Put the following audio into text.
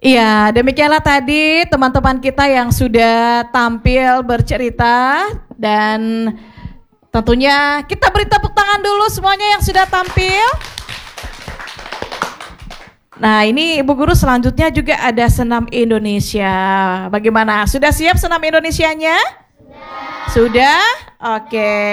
Iya, demikianlah tadi teman-teman kita yang sudah tampil bercerita, dan tentunya kita beri tepuk tangan dulu semuanya yang sudah tampil. Nah, ini Ibu Guru, selanjutnya juga ada senam Indonesia. Bagaimana? Sudah siap senam Indonesianya? Sudah? Oke.